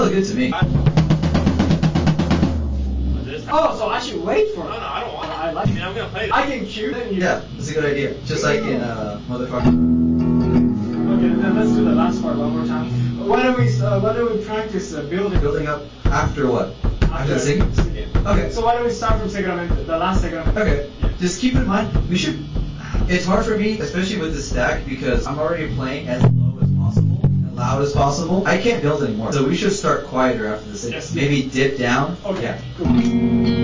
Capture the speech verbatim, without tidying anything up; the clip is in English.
Sounds good to me. Oh, so I should wait for it. No, no, I don't want it. I like I mean, I'm gonna play this. I can cue then you. Yeah, that's a good idea. Just like in uh, motherfucker. Okay, then let's do the last part one more time. Why don't we uh, why don't we practice uh, building Building up after what? After the singing? singing. Okay. So why don't we start from Segramento, the last Segramento? Okay. Just keep in mind, we should. It's hard for me, especially with the stack, because I'm already playing as low as possible, and loud as possible. I can't build anymore, so we should start quieter after the singing. Yes. Maybe dip down. Okay. Yeah. Cool.